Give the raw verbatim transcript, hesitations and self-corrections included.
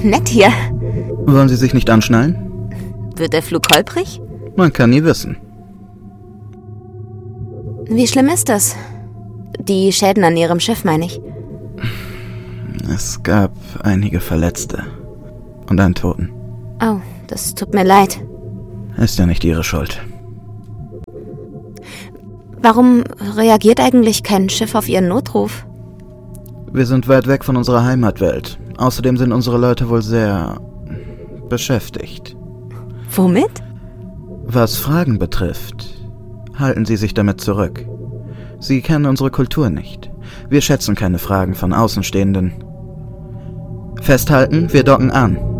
nett hier. Wollen Sie sich nicht anschnallen? Wird der Flug holprig? Man kann nie wissen. Wie schlimm ist das? Die Schäden an Ihrem Schiff, meine ich. Es gab einige Verletzte. Und einen Toten. Oh, das tut mir leid. Ist ja nicht Ihre Schuld. Warum reagiert eigentlich kein Schiff auf Ihren Notruf? Wir sind weit weg von unserer Heimatwelt. Außerdem sind unsere Leute wohl sehr beschäftigt. Womit? Was Fragen betrifft, halten Sie sich damit zurück. Sie kennen unsere Kultur nicht. Wir schätzen keine Fragen von Außenstehenden. Festhalten, wir docken an.